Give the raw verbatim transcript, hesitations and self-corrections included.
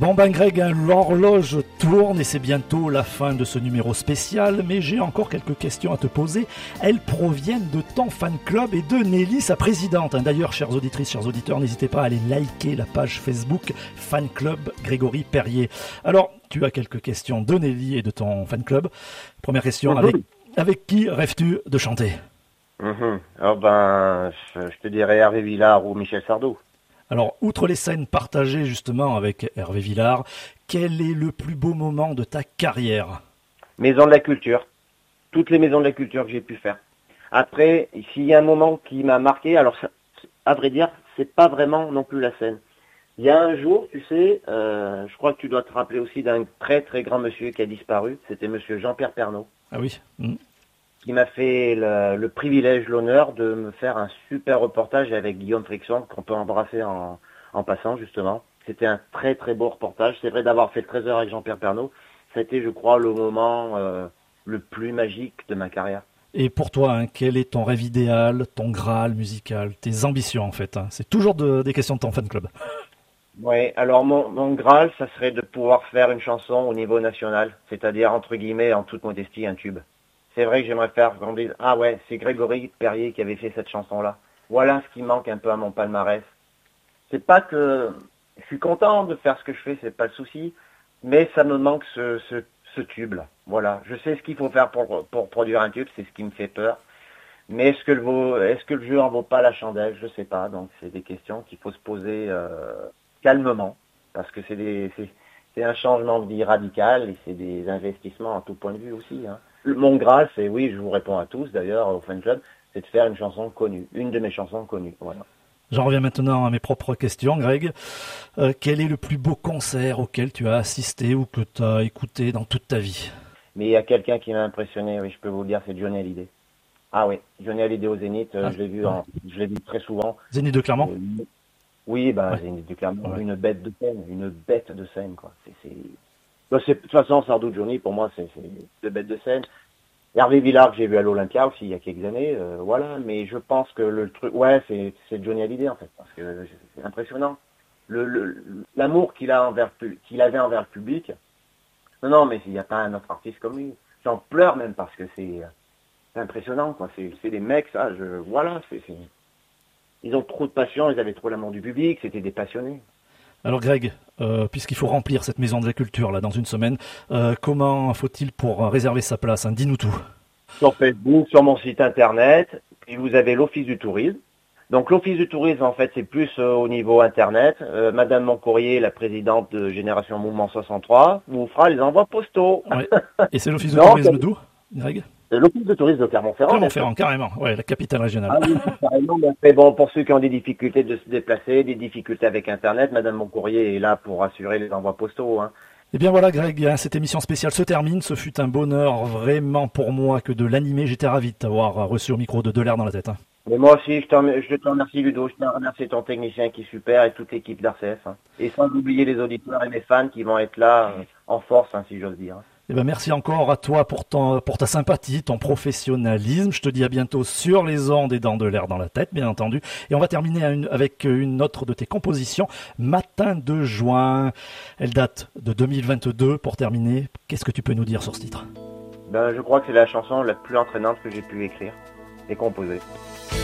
Bon ben Greg, hein, l'horloge tourne et c'est bientôt la fin de ce numéro spécial, mais j'ai encore quelques questions à te poser. Elles proviennent de ton fan club et de Nelly, sa présidente. D'ailleurs, chères auditrices, chers auditeurs, n'hésitez pas à aller liker la page Facebook Fan Club Grégory Perrier. Alors, tu as quelques questions de Nelly et de ton fan club. Première question, avec, avec qui rêves-tu de chanter? Mmh. Oh ben, je, je te dirais Hervé Villard ou Michel Sardou. Alors, outre les scènes partagées justement avec Hervé Villard, quel est le plus beau moment de ta carrière? Maison de la Culture. Toutes les maisons de la culture que j'ai pu faire. Après, s'il y a un moment qui m'a marqué, alors ça, à vrai dire, c'est pas vraiment non plus la scène. Il y a un jour, tu sais, euh, je crois que tu dois te rappeler aussi d'un très très grand monsieur qui a disparu. C'était monsieur Jean-Pierre Pernaut. Ah oui. Mmh. Qui m'a fait le, le privilège, l'honneur de me faire un super reportage avec Guillaume Frixon, qu'on peut embrasser en, en passant justement. C'était un très très beau reportage. C'est vrai d'avoir fait treize heures avec Jean-Pierre Pernaut. Ça a été, je crois, le moment euh, le plus magique de ma carrière. Et pour toi, hein, quel est ton rêve idéal, ton Graal musical, tes ambitions en fait, hein? C'est toujours de, des questions de ton fan club. Oui, alors mon, mon Graal, ça serait de pouvoir faire une chanson au niveau national, c'est-à-dire entre guillemets, en toute modestie, un tube. C'est vrai que j'aimerais faire qu'on dise « Ah ouais, c'est Grégory Perrier qui avait fait cette chanson-là. » Voilà ce qui manque un peu à mon palmarès. C'est pas que... Je suis content de faire ce que je fais, c'est pas le souci, mais ça me manque ce, ce, ce tube-là. Voilà, je sais ce qu'il faut faire pour, pour produire un tube, c'est ce qui me fait peur. Mais est-ce que le, vaut, est-ce que le jeu en vaut pas la chandelle? Je sais pas, donc c'est des questions qu'il faut se poser euh, calmement, parce que c'est, des, c'est, c'est un changement de vie radical et c'est des investissements à tout point de vue aussi, hein. Mon Graal, c'est, oui, je vous réponds à tous d'ailleurs au fan club, c'est de faire une chanson connue, une de mes chansons connues. Voilà. J'en reviens maintenant à mes propres questions, Greg. Euh, quel est le plus beau concert auquel tu as assisté ou que tu as écouté dans toute ta vie? Mais il y a quelqu'un qui m'a impressionné, oui, je peux vous le dire, c'est Johnny Hallyday. Ah oui, Johnny Hallyday au Zénith, euh, ah, je l'ai vu, ouais. en, je l'ai vu très souvent. Zénith de Clermont. Euh, oui, bah ouais. Zénith de Clermont, ouais. Une bête de scène, une bête de scène, quoi. C'est, c'est... Bah, c'est... De toute façon, Sardou Johnny, pour moi, c'est, c'est de bête de scène. Hervé Villard, que j'ai vu à l'Olympia aussi il y a quelques années, euh, voilà, mais je pense que le truc, ouais, c'est, c'est Johnny Hallyday en fait, parce que c'est impressionnant. Le, le, l'amour qu'il a envers, qu'il avait envers le public. Non, non, mais il n'y a pas un autre artiste comme lui. J'en pleure même parce que c'est, c'est impressionnant, quoi. C'est, c'est des mecs, ça, je, voilà, c'est, c'est, ils ont trop de passion, ils avaient trop l'amour du public, c'était des passionnés. Alors Greg, euh, puisqu'il faut remplir cette maison de la culture là dans une semaine, euh, comment faut-il pour réserver sa place, hein? Dis-nous tout. Sur Facebook, sur mon site internet, puis vous avez l'Office du tourisme. Donc l'Office du tourisme, en fait, c'est plus euh, au niveau internet. Euh, Madame Moncourrier, la présidente de Génération Mouvement soixante-trois, vous fera les envois postaux. Ouais. Et c'est l'Office du tourisme d'où, Greg? L'Office de tourisme de Clermont-Ferrand. Clermont-Ferrand, carrément, ouais, la capitale régionale. Ah oui, carrément. Mais bon, pour ceux qui ont des difficultés de se déplacer, des difficultés avec Internet, Madame Moncourrier est là pour assurer les envois postaux, hein. Eh bien voilà Greg, hein, cette émission spéciale se termine. Ce fut un bonheur vraiment pour moi que de l'animer. J'étais ravi de t'avoir reçu au micro de De l'air dans la tête, hein. Mais moi aussi, je, je te remercie Ludo, je te remercie ton technicien qui est super et toute l'équipe d'R C F, hein. Et sans oublier les auditeurs et mes fans qui vont être là euh, en force, hein, si j'ose dire. Eh ben merci encore à toi pour, ton, pour ta sympathie, ton professionnalisme. Je te dis à bientôt sur les ondes et dans De l'air dans la tête, bien entendu. Et on va terminer une, avec une autre de tes compositions, Matin de juin. Elle date de deux mille vingt-deux. Pour terminer, qu'est-ce que tu peux nous dire sur ce titre? Ben, je crois que c'est la chanson la plus entraînante que j'ai pu écrire et composer.